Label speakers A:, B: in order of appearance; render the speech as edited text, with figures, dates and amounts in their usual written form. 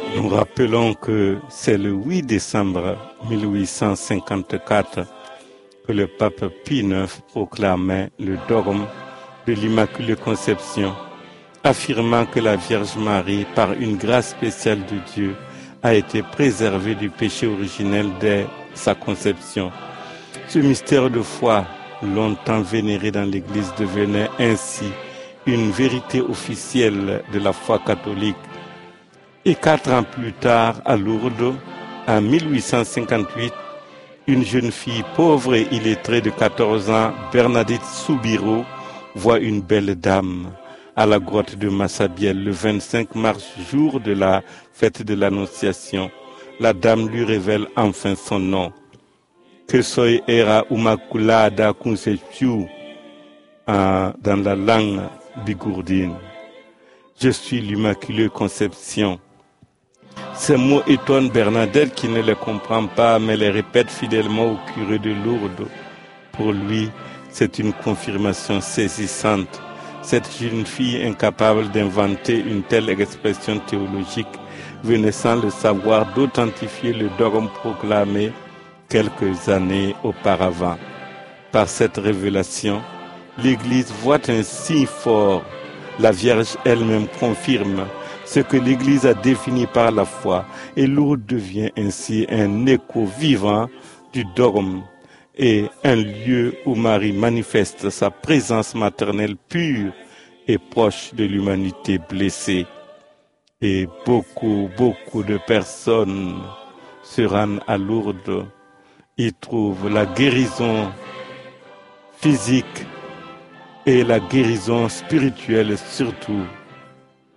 A: Nous rappelons que c'est le 8 décembre 1854 que le pape Pie IX proclamait le dogme de l'Immaculée Conception, affirmant que la Vierge Marie, par une grâce spéciale de Dieu, a été préservée du péché originel dès sa conception. Ce mystère de foi, longtemps vénéré dans l'Église, devenait ainsi une vérité officielle de la foi catholique. Et 4 ans plus tard, à Lourdes, en 1858, une jeune fille pauvre et illettrée de 14 ans, Bernadette Soubirous, voit une belle dame à la grotte de Massabielle le 25 mars, jour de la fête de l'Annonciation. La dame lui révèle enfin son nom. Que soy era Immaculada Concepción dans la langue bigourdine. Je suis l'Immaculée Conception. Ces mots étonnent Bernadette qui ne les comprend pas mais les répète fidèlement au curé de Lourdes. Pour lui, c'est une confirmation saisissante. Cette jeune fille incapable d'inventer une telle expression théologique venait sans le savoir d'authentifier le dogme proclamé quelques années auparavant. Par cette révélation, l'Église voit un signe fort. La Vierge elle-même confirme ce que l'Église a défini par la foi, et Lourdes devient ainsi un écho vivant du dogme et un lieu où Marie manifeste sa présence maternelle pure et proche de l'humanité blessée. Et beaucoup de personnes se rendent à Lourdes. Ils trouvent la guérison physique et la guérison spirituelle surtout.